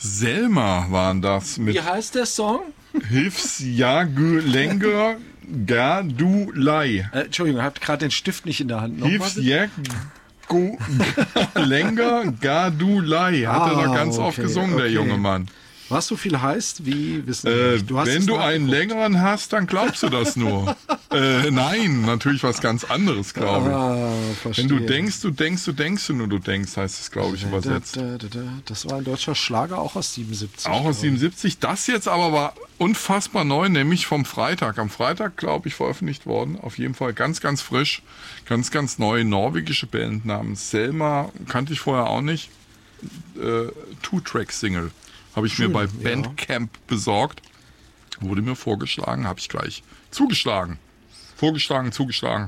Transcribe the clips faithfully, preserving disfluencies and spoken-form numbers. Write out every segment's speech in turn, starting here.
Selma waren das mit Wie heißt der Song? Hilfsjagülenger Gadulai. Äh, Entschuldigung, ihr habt gerade den Stift nicht in der Hand. Hilfsjagülenger Gadulai. Hat Ah, er da ganz okay, oft gesungen, der okay. junge Mann. Was so viel heißt, wie wissen wir Äh, nicht. Du hast wenn es du einen nachgeguckt. längeren hast, dann glaubst du das nur. äh, nein, natürlich was ganz anderes, glaube ich. Ah, verstehe. Wenn du denkst, du denkst, du denkst, du nur du denkst, heißt es, glaube ich, übersetzt. Da, da, da, da. Das war ein deutscher Schlager, auch aus siebenundsiebzig. Auch aus siebenundsiebzig. Das jetzt aber war unfassbar neu, nämlich vom Freitag. Am Freitag, glaube ich, veröffentlicht worden. Auf jeden Fall ganz, ganz frisch. Ganz, ganz neu. Norwegische Band namens Selma. Kannte ich vorher auch nicht. Äh, Two-Track-Single. Habe ich Schön, mir bei ja. Bandcamp besorgt. Wurde mir vorgeschlagen, habe ich gleich zugeschlagen. Vorgeschlagen, zugeschlagen.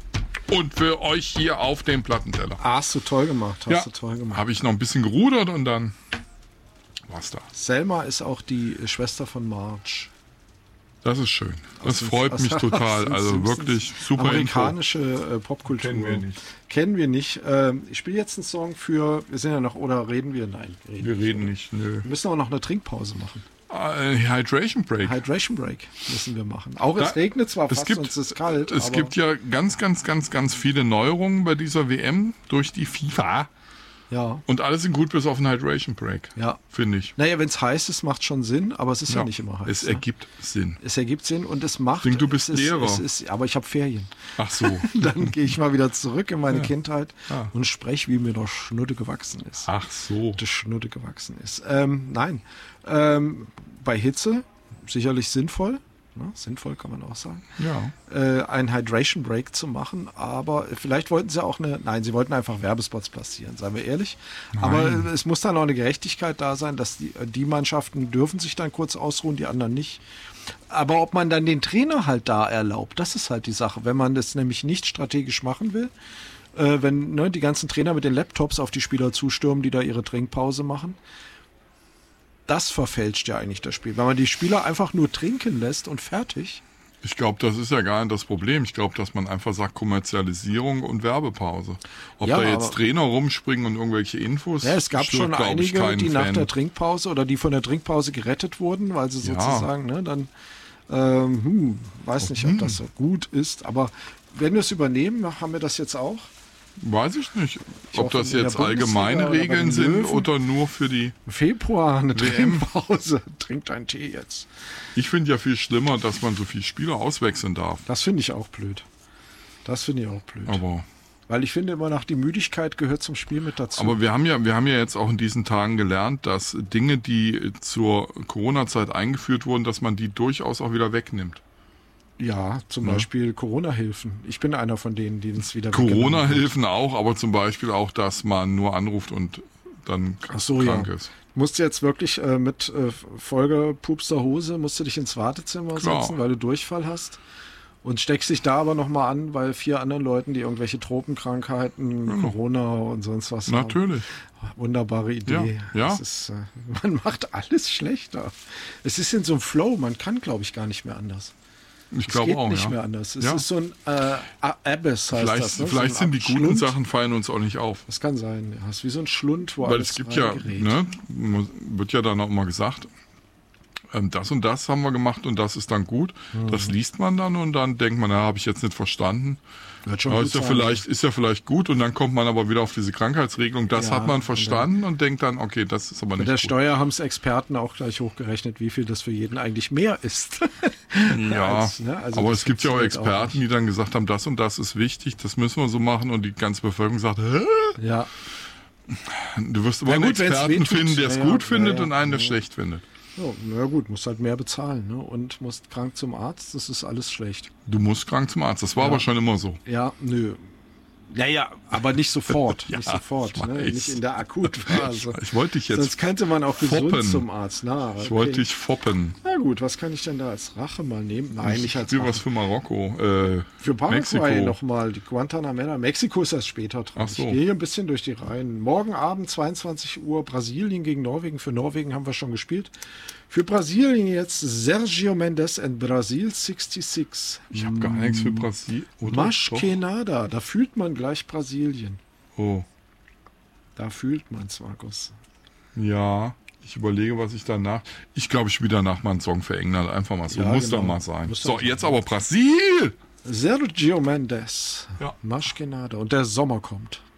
Und für euch hier auf dem Plattenteller. Ah, hast du toll gemacht. Hast Ja, du toll gemacht. habe ich noch ein bisschen gerudert und dann war's da. Selma ist auch die Schwester von Marge. Das ist schön. Das Aus den- freut aus- mich aus total. den Also Simpsons. wirklich super Info. Amerikanische äh, Popkultur. Kennen wir nicht. Kennen wir nicht. Ähm, ich spiele jetzt einen Song für, wir sind ja noch, oder reden wir? Nein, wir reden Wir nicht. reden nicht, nö. Wir müssen aber noch eine Trinkpause machen. Äh, Hydration Break. Hydration Break müssen wir machen. Auch es Da- regnet zwar es fast gibt- und es ist kalt. Es aber gibt ja ganz, ganz, ganz, ganz viele Neuerungen bei dieser W M durch die FIFA. Ja, Und alle sind gut bis auf den Hydration Break, ja. finde ich. Naja, wenn es heiß ist, macht schon Sinn, aber es ist ja, Ja, nicht immer heiß. es ne? ergibt Sinn. Es ergibt Sinn und es macht. Denk, du bist es ist, Lehrer. Es ist, aber ich habe Ferien. Ach so. Dann gehe ich mal wieder zurück in meine Ja. Kindheit Ah. und spreche, wie mir der Schnutte gewachsen ist. Ach so. Die Schnutte gewachsen ist. Ähm, nein, ähm, bei Hitze sicherlich sinnvoll. Ne? Sinnvoll kann man auch sagen. Ja. Äh, einen Hydration Break zu machen, aber vielleicht wollten sie auch eine, nein, sie wollten einfach Werbespots platzieren, seien wir ehrlich. Aber es muss dann auch eine Gerechtigkeit da sein, dass die, die Mannschaften dürfen sich dann kurz ausruhen, die anderen nicht. Aber ob man dann den Trainer halt da erlaubt, das ist halt die Sache. Wenn man das nämlich nicht strategisch machen will, äh, wenn ne, die ganzen Trainer mit den Laptops auf die Spieler zustürmen, die da ihre Trinkpause machen, das verfälscht ja eigentlich das Spiel. Wenn man die Spieler einfach nur trinken lässt und fertig. Ich glaube, das ist ja gar nicht das Problem. Ich glaube, dass man einfach sagt Kommerzialisierung und Werbepause. Ob Ja, da jetzt aber- Trainer rumspringen und irgendwelche Infos. Ja, es gab stört, schon glaub ich, einige, keinen die nach Fan. der Trinkpause oder die von der Trinkpause gerettet wurden, weil sie Ja. sozusagen, ne, dann, ähm, hm, weiß nicht, ob hm. das so gut ist, aber wenn wir es übernehmen, haben wir das jetzt auch. Weiß ich nicht, Ich ob hoffe, das in der jetzt Bundesliga allgemeine oder bei Regeln den sind Löwen. oder nur für die... Im Februar eine W M. Trinkpause. Trinkt einen Tee jetzt. Ich finde ja viel schlimmer, dass man so viele Spieler auswechseln darf. Das finde ich auch blöd. Das finde ich auch blöd. Aber, Weil ich finde immer noch, die Müdigkeit gehört zum Spiel mit dazu. aber wir haben ja, wir haben ja jetzt auch in diesen Tagen gelernt, dass Dinge, die zur Corona-Zeit eingeführt wurden, dass man die durchaus auch wieder wegnimmt. ja, zum Ja. Beispiel Corona-Hilfen. Ich bin einer von denen, denen es wieder weggenommen wird. Corona-Hilfen auch, aber zum Beispiel auch, dass man nur anruft und dann Ach so, krank ja. ist. Musst du jetzt wirklich äh, mit äh, vollgepupster Hose, musst du dich ins Wartezimmer Klar. setzen, weil du Durchfall hast und steckst dich da aber nochmal an, weil vier anderen Leuten, die irgendwelche Tropenkrankheiten, Corona und sonst was Natürlich. haben. Wunderbare Idee. Ja, ja. Das ist, äh, man macht alles schlechter. Es ist in so einem Flow, man kann, glaube ich, gar nicht mehr anders. Ich Es glaube geht auch, nicht ja. mehr anders. Es Ja. ist so ein äh, Abyss, heißt Vielleicht, das. Ne? vielleicht so ein sind die guten Schlund. Sachen fallen uns auch nicht auf. Das kann sein. Ja. Es ist wie so ein Schlund, wo Weil alles es gibt ja, reingerät. ne, wird ja dann auch immer gesagt, ähm, das und das haben wir gemacht und das ist dann gut. Mhm. Das liest man dann und dann denkt man, na, habe ich jetzt nicht verstanden. Wird schon Aber gut ist ja, sein. vielleicht, ist ja vielleicht gut und dann kommt man aber wieder auf diese Krankheitsregelung. Das Ja, hat man und verstanden und denkt dann, okay, das ist aber Mit nicht der gut. Steuer haben es Experten auch gleich hochgerechnet, wie viel das für jeden eigentlich mehr ist. Ja, als, ne, also aber das es gibt ja auch funktioniert auch Experten, die dann gesagt haben, das und das ist wichtig, das müssen wir so machen und die ganze Bevölkerung sagt, hä? Ja, Du wirst immer Ja einen gut, wenn's Experten wehtut. finden, der es Ja, gut ja, findet ja, ja. und einen, der Ja. schlecht findet. so, na gut, musst halt mehr bezahlen, ne? Und musst krank zum Arzt, das ist alles schlecht. Du musst krank zum Arzt. Das war Ja. aber schon immer so. Ja, nö. Naja, aber nicht sofort, Ja, nicht sofort, ich ne? weiß. Nicht in der Akutphase. Ich wollte dich Sonst jetzt, könnte man auch gesund foppen. zum Arzt. Na, ich okay. wollte dich foppen. Na gut, was kann ich denn da als Rache mal nehmen? Nein, Ich nicht als spiel Rache. was für Marokko. Äh, Für Paraguay Mexiko. nochmal, die Guantanamera. Mexiko ist erst später dran. Ach so. Ich gehe hier ein bisschen durch die Reihen. Morgen Abend, zweiundzwanzig Uhr, Brasilien gegen Norwegen. Für Norwegen haben wir schon gespielt. Für Brasilien jetzt Sergio Mendes and Brasil sechsundsechzig. Ich habe gar nichts für Brasilien. Mas que nada. Da fühlt man gleich Brasilien. Oh, Da fühlt man es, Markus. ja. Ich überlege, was ich danach. Ich glaube, ich spiele danach mal einen Song für England. Einfach mal so. Ja, Muss genau. doch mal sein. Muss So, doch jetzt sein. aber Brasil. Sergio Mendes. Ja. Maschkenade. Und der Sommer kommt.